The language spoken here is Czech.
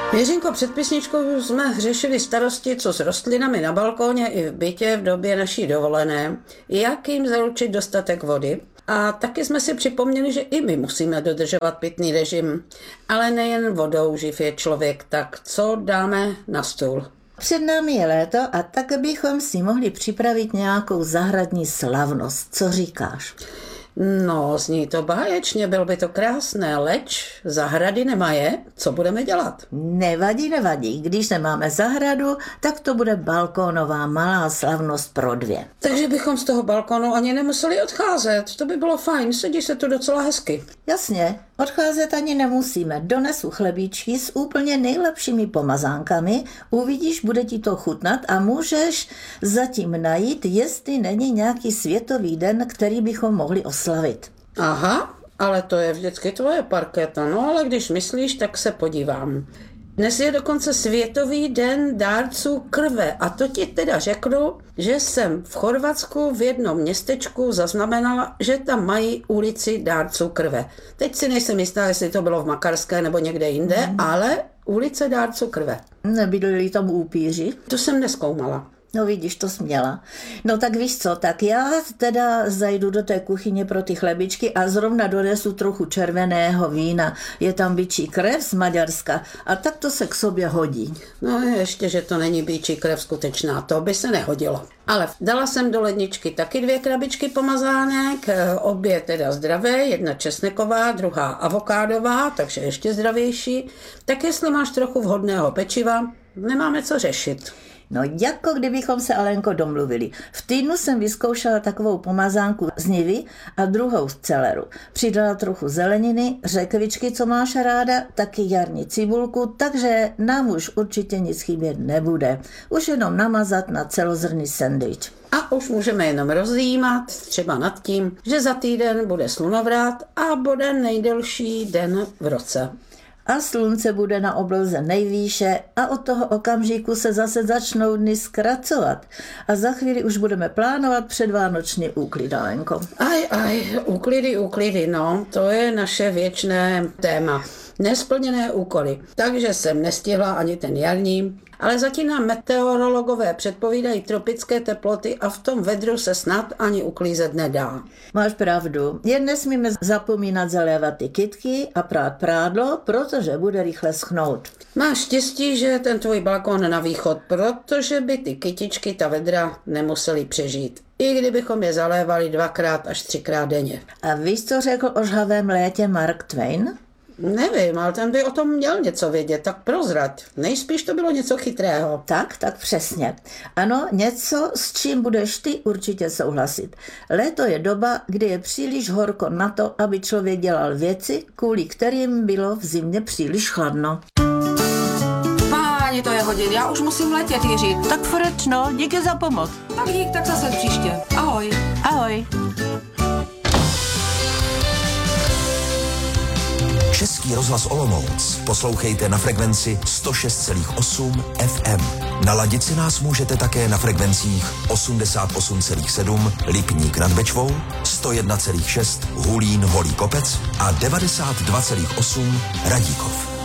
Jiřinko, před písničkou jsme řešili starosti, co s rostlinami na balkóně i v bytě v době naší dovolené, jak jim zaručit dostatek vody. A taky jsme si připomněli, že i my musíme dodržovat pitný režim, ale nejen vodou živ je člověk, tak co dáme na stůl? Před námi je léto a tak bychom si mohli připravit nějakou zahradní slavnost. Co říkáš? No, zní to báječně, bylo by to krásné, leč zahrady nemaje, co budeme dělat? Nevadí. Když nemáme zahradu, tak to bude balkónová malá slavnost pro dvě. Takže bychom z toho balkónu ani nemuseli odcházet, to by bylo fajn, sedí se tu docela hezky. Jasně, odcházet ani nemusíme. Donesu chlebíčky s úplně nejlepšími pomazánkami, uvidíš, bude ti to chutnat a můžeš zatím najít, jestli není nějaký světový den, který bychom mohli oslavit. Aha, ale to je vždycky tvoje parketa, no ale když myslíš, tak se podívám. Dnes je dokonce Světový den dárců krve a to ti teda řeknu, že jsem v Chorvatsku v jednom městečku zaznamenala, že tam mají ulici dárců krve. Teď si nejsem jistá, jestli to bylo v Makarské nebo někde jinde, ale ulice dárců krve. Nebydleli tam upíři? To jsem nezkoumala. No vidíš, to směla. No tak víš co, tak já teda zajdu do té kuchyně pro ty chlebičky a zrovna donesu trochu červeného vína. Je tam bičí krev z Maďarska a tak to se k sobě hodí. No ještě, že to není bičí krev skutečná, to by se nehodilo. Ale dala jsem do ledničky taky 2 krabičky pomazánek, obě teda zdravé, jedna česneková, druhá avokádová, takže ještě zdravější. Tak jestli máš trochu vhodného pečiva, nemáme co řešit. No jako kdybychom se, Alenko, domluvili. V týdnu jsem vyzkoušela takovou pomazánku z nivy a druhou z celeru. Přidala trochu zeleniny, řekvičky, co máš ráda, taky jarní cibulku, takže nám už určitě nic chybět nebude. Už jenom namazat na celozrnný sendvič. A už můžeme jenom rozjímat třeba nad tím, že za týden bude slunovrat a bude nejdelší den v roce. A slunce bude na obloze nejvýše a od toho okamžiku se zase začnou dny zkracovat. A za chvíli už budeme plánovat předvánoční úklid, Alenko. Úklidy, no, to je naše věčné téma. Nesplněné úkoly. Takže jsem nestihla ani ten jarní, ale zatím nám meteorologové předpovídají tropické teploty a v tom vedru se snad ani uklízet nedá. Máš pravdu. Jen nesmíme zapomínat zalévat ty kytky a prát prádlo, protože bude rychle schnout. Máš štěstí, že je ten tvůj balkón na východ, protože by ty kytičky, ta vedra nemuseli přežít. I kdybychom je zalévali 2x až 3x denně. A víš, co řekl o žhavém létě Mark Twain? Nevím, ale ten by o tom měl něco vědět, tak prozrať. Nejspíš to bylo něco chytrého. Tak přesně. Ano, něco, s čím budeš ty určitě souhlasit. Léto je doba, kdy je příliš horko na to, aby člověk dělal věci, kvůli kterým bylo v zimě příliš chladno. Páni, to je hodin, já už musím letět, Jiří. Tak frečno, díky za pomoc. Tak dík, tak zase příště. Ahoj. Ahoj. Český rozhlas Olomouc poslouchejte na frekvenci 106,8 FM. Naladit si nás můžete také na frekvencích 88,7 Lipník nad Bečvou, 101,6 Hulín Holý Kopec a 92,8 Radíkov.